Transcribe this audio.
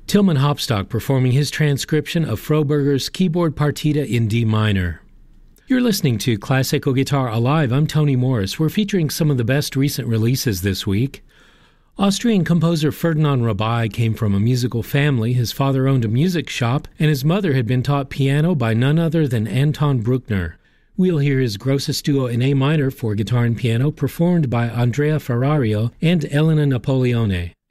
Tilman Hopstock performing his transcription of Froberger's keyboard partita in D minor. You're listening to Classical Guitar Alive. I'm Tony Morris. We're featuring some of the best recent releases this week. Austrian composer Ferdinand Rabai came from a musical family. His father owned a music shop, and his mother had been taught piano by none other than Anton Bruckner. We'll hear his Grosses Duo in A minor for guitar and piano, performed by Andrea Ferrario and Elena Napoleone.